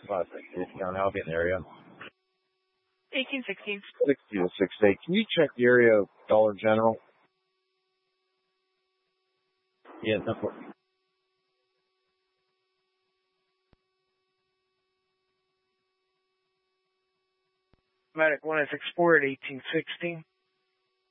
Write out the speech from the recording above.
Town, I'll be in the area. 1816. 60 to 68. Can you check the area of Dollar General? Yeah, that's what. Medic 1 at 64 at 1816.